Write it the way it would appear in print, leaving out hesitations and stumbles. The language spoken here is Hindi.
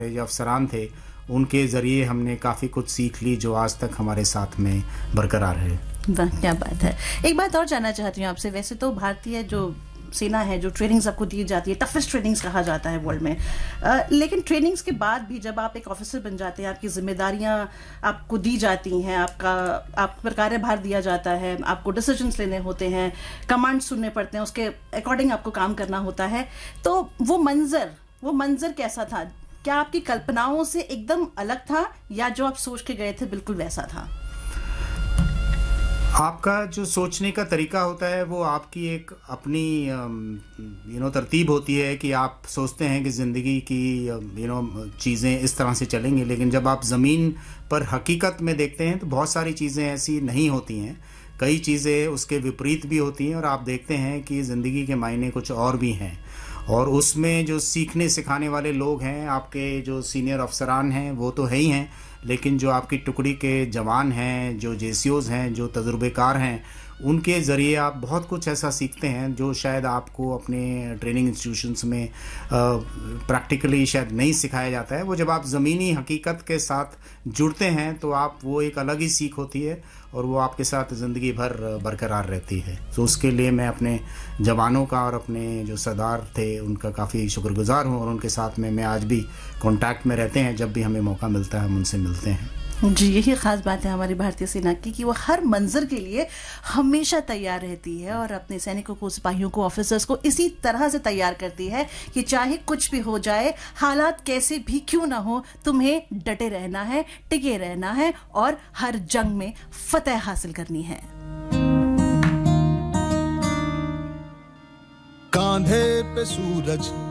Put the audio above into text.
जो अफसरान थे उनके ज़रिए हमने काफ़ी कुछ सीख ली जो आज तक हमारे साथ में बरकरार है। वाह, क्या बात है। एक बात और जानना चाहती हूँ आपसे, वैसे तो भारतीय जो सेना है, जो ट्रेनिंग्स आपको दी जाती है, टफेस्ट ट्रेनिंग्स कहा जाता है वर्ल्ड में, लेकिन ट्रेनिंग्स के बाद भी जब आप एक ऑफिसर बन जाते हैं, आपकी जिम्मेदारियां आपको दी जाती हैं, आप पर कार्यभार दिया जाता है, आपको डिसीजंस लेने होते हैं, कमांड सुनने पड़ते हैं, उसके अकॉर्डिंग आपको काम करना होता है, तो वो मंजर कैसा था? क्या आपकी कल्पनाओं से एकदम अलग था या जो आप सोच के गए थे बिल्कुल वैसा था? आपका जो सोचने का तरीका होता है वो आपकी एक अपनी तरतीब होती है कि आप सोचते हैं कि ज़िंदगी की चीज़ें इस तरह से चलेंगी, लेकिन जब आप ज़मीन पर हकीकत में देखते हैं तो बहुत सारी चीज़ें ऐसी नहीं होती हैं। कई चीज़ें उसके विपरीत भी होती हैं और आप देखते हैं कि ज़िंदगी के मायने कुछ और भी हैं। और उसमें जो सीखने सिखाने वाले लोग हैं, आपके जो सीनियर अफसरान हैं वो तो है ही हैं, लेकिन जो आपकी टुकड़ी के जवान हैं, जो जेसीओज़ हैं, जो तजुर्बेकार हैं, उनके ज़रिए आप बहुत कुछ ऐसा सीखते हैं जो शायद आपको अपने ट्रेनिंग इंस्टीट्यूशंस में प्रैक्टिकली शायद नहीं सिखाया जाता है। वो जब आप ज़मीनी हकीकत के साथ जुड़ते हैं तो आप वो एक अलग ही सीख होती है और वो आपके साथ ज़िंदगी भर बरकरार रहती है। तो उसके लिए मैं अपने जवानों का और अपने जो सरदार थे उनका काफ़ी शुक्रगुजार हूँ और उनके साथ में मैं आज भी कांटेक्ट में रहते हैं। जब भी हमें मौका मिलता है हम उनसे मिलते हैं। जी, यही ख़ास बात है हमारी भारतीय सेना की कि वो हर मंजर के लिए हमेशा तैयार रहती है और अपने सैनिकों को, सिपाहियों को, ऑफिसर्स को इसी तरह से तैयार करती है कि चाहे कुछ भी हो जाए, हालात कैसे भी क्यों ना हो, तुम्हें डटे रहना है, टिके रहना है और हर जंग में फतेह हासिल करनी है। कांधे पे सूरज